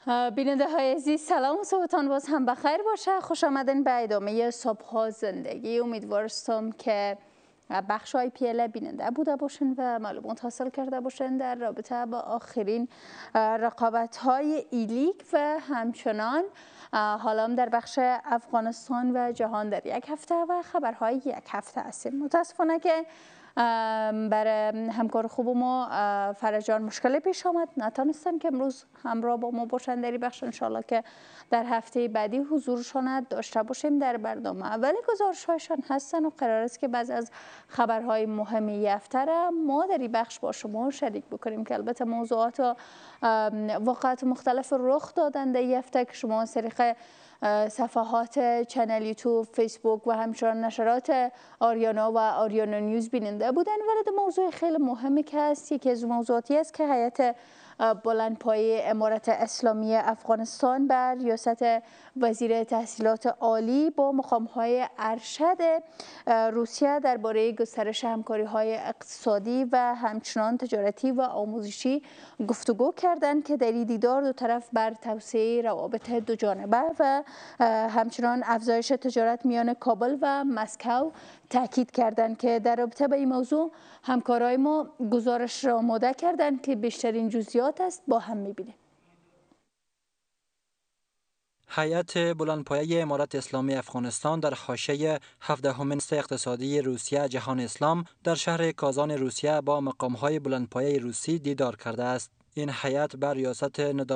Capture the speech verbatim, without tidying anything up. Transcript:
بیننده های عزیز سلام و صبحتان باز هم بخیر باشه. خوش آمدین به ادامه صبح زندگی. امیدوارم که بخش های پیله بیننده بوده باشین و معلومات حاصل کرده باشین در رابطه با آخرین رقابت های ایلیگ و همچنان حالا در بخش افغانستان و جهان در یک هفته و خبرهای یک هفته هستیم. متاسفانه که برای همکار خوب ما فرجان مشکل پیش آمد، نتونستن که امروز همراه با ما باشن در این بخش. انشالله که در هفته بعدی حضورشان داشته باشیم در برنامه. ولی گزارش هایشان هستن و قرار است که بعضی از خبرهای مهم این هفته را ما در این بخش با شما شریک بکنیم که البته موضوعات و واقعات مختلف رخ دادن در این هفته که شما از طریق صفحات چنل یوتیوب، فیسبوک و همچنان نشرات آریانا و آریانا نیوز بیننده بودن. ولی موضوع خیلی مهمی که هست، یکی از موضوعاتی است که هیئت بلندپایه امارت اسلامی افغانستان بر ریاست وزیر تحصیلات عالی با مقام‌های ارشد روسیه درباره گسترش همکاری‌های اقتصادی و همچنان تجارتی و آموزشی گفتگو کردند که در این دیدار دو طرف بر توسعه روابط دوجانبه و همچنان افزایش تجارت میان کابل و مسکو تاکید کردند که در رابطه با این موضوع همکارای ما گزارش را آماده کردند که بیشترین جزئیات است با هم می‌بینیم. هیئت بلندپایه امارت اسلامی افغانستان در حاشیه هفدهمین اقتصادی روسیه جهان اسلام در شهر کازان روسیه با مقام‌های بلندپایه روسی دیدار کرده است. این هیئت بر ریاست ندام